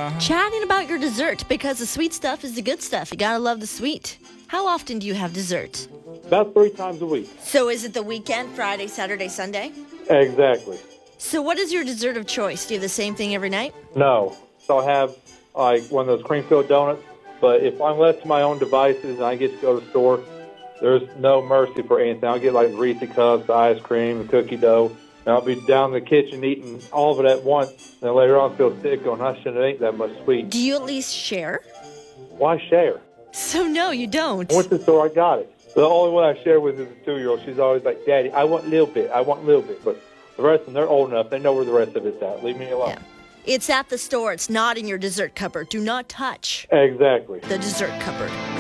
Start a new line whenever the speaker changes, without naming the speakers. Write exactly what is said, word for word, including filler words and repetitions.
Uh-huh.
Chatting about your dessert, because the sweet stuff is the good stuff. You gotta love the sweet. How often do you have dessert?
About three times a week.
So is it the weekend, Friday, Saturday, Sunday?
Exactly.
So what is your dessert of choice? Do you have the same thing every night?
No. So I have like one of those cream-filled donuts, but if I'm left to my own devices and I get to go to the store, there's no mercy for anything. I'll get like Reese cups, the ice cream, the cookie dough, and I'll be down in the kitchen eating all of it at once, and then later on feel sick going, I shouldn't have ate that much sweet.
Do you at least share?
Why share?
So no, you don't.
I went to the store, I got it. The only one I share with is a two-year-old. She's always like, Daddy, I want a little bit. I want a little bit. But the rest of them, they're old enough. They know where the rest of it's at. Leave me alone.
Yeah. It's at the store. It's not in your dessert cupboard. Do not touch
Exactly.
the dessert cupboard.